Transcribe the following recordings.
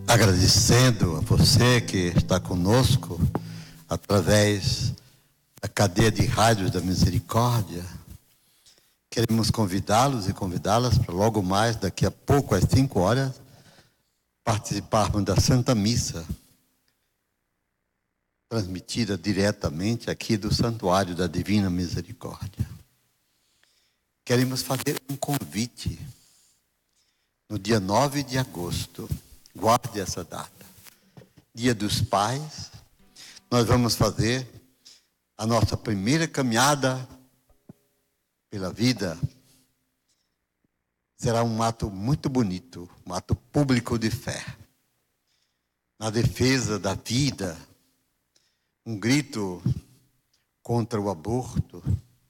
Agradecendo a você que está conosco através da cadeia de rádios da Misericórdia. Queremos convidá-los e convidá-las para logo mais, daqui a pouco, às 5 horas, participarmos da Santa Missa, transmitida diretamente aqui do Santuário da Divina Misericórdia. Queremos fazer um convite no dia 9 de agosto. Guarde essa data. Dia dos Pais. Nós vamos fazer a nossa primeira caminhada pela vida. Será um ato muito bonito, um ato público de fé. Na defesa da vida, um grito contra o aborto,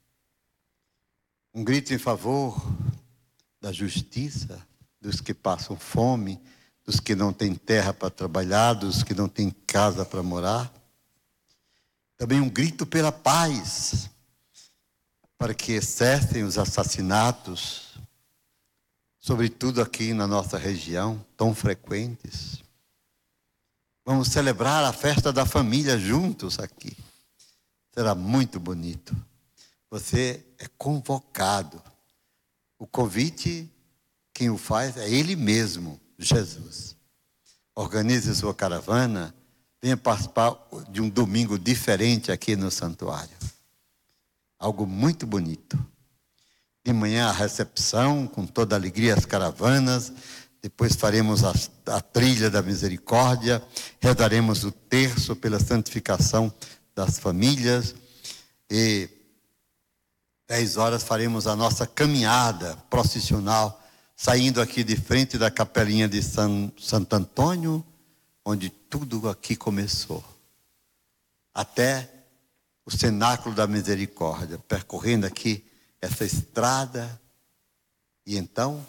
um grito em favor da justiça, dos que passam fome, dos que não têm terra para trabalhar, dos que não têm casa para morar. Também um grito pela paz, para que cessem os assassinatos, sobretudo aqui na nossa região, tão frequentes. Vamos celebrar a festa da família juntos aqui. Será muito bonito. Você é convocado. O convite, quem o faz é Ele mesmo, Jesus. Organize sua caravana, venha participar de um domingo diferente aqui no santuário. Algo muito bonito. De manhã a recepção, com toda alegria as caravanas, depois faremos a trilha da misericórdia, rezaremos o terço pela santificação das famílias e 10 horas faremos a nossa caminhada processional, saindo aqui de frente da capelinha de Santo Antônio, onde tudo aqui começou, até o cenáculo da misericórdia, percorrendo aqui essa estrada, e então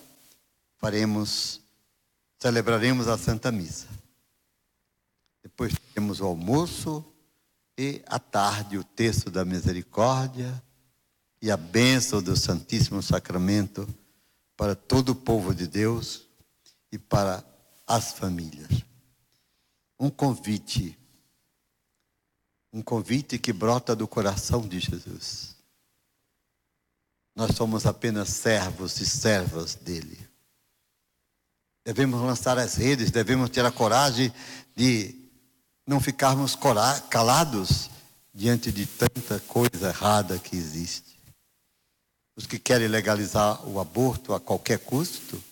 celebraremos a Santa Missa. Depois teremos o almoço e à tarde o texto da misericórdia e a bênção do Santíssimo Sacramento para todo o povo de Deus e para as famílias. Um convite que brota do coração de Jesus. Nós somos apenas servos e servas dele. Devemos lançar as redes, devemos ter a coragem de não ficarmos calados diante de tanta coisa errada que existe. Os que querem legalizar o aborto a qualquer custo,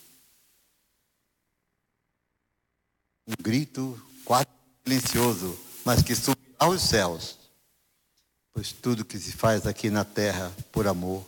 um grito quase silencioso, mas que subirá aos céus, pois tudo que se faz aqui na terra por amor,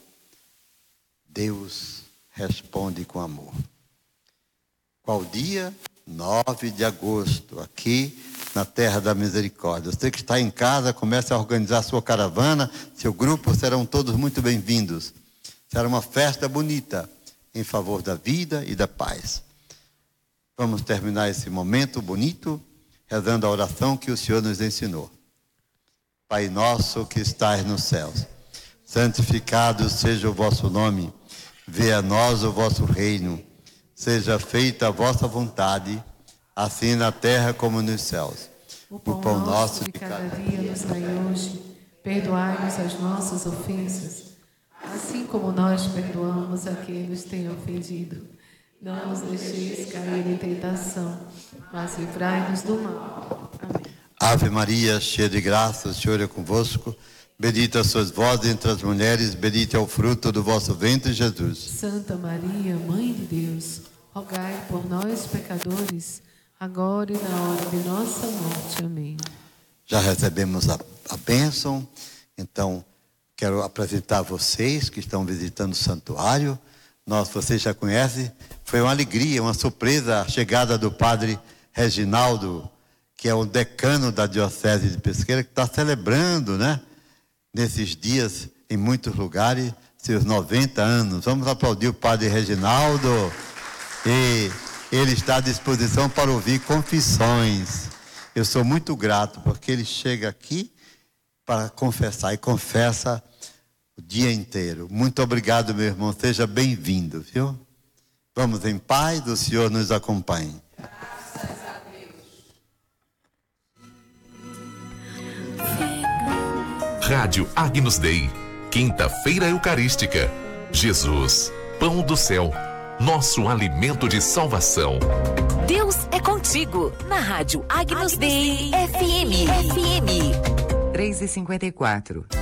Deus responde com amor. Qual dia? 9 de agosto, aqui na Terra da Misericórdia. Você que está em casa, comece a organizar sua caravana, seu grupo, serão todos muito bem-vindos. Será uma festa bonita em favor da vida e da paz. Vamos terminar esse momento bonito rezando a oração que o Senhor nos ensinou. Pai nosso que estais nos céus, santificado seja o vosso nome. Venha a nós o vosso reino. Seja feita a vossa vontade, assim na terra como nos céus. O pão nosso de cada dia nos dai hoje. Perdoai-nos as nossas ofensas, assim como nós perdoamos a quem nos tem ofendido. Não nos deixeis cair em tentação, mas livrai-nos do mal. Amém. Ave Maria, cheia de graça, o Senhor é convosco. Bendita sois vós entre as mulheres, bendito é o fruto do vosso ventre, Jesus. Santa Maria, Mãe de Deus, rogai por nós, pecadores, agora e na hora de nossa morte. Amém. Já recebemos a bênção, então quero apresentar a vocês que estão visitando o santuário. Vocês já conhecem, foi uma alegria, uma surpresa a chegada do padre Reginaldo, que é o decano da Diocese de Pesqueira, que está celebrando, nesses dias, em muitos lugares, seus 90 anos. Vamos aplaudir o padre Reginaldo. E ele está à disposição para ouvir confissões. Eu sou muito grato, porque ele chega aqui para confessar, e confessa o dia inteiro. Muito obrigado, meu irmão. Seja bem-vindo, viu? Vamos em paz, o Senhor nos acompanhe. Graças a Deus. Rádio Agnus Dei, quinta-feira eucarística. Jesus, pão do céu, nosso alimento de salvação. Deus é contigo, na Rádio Agnus Dei FM. 3h54.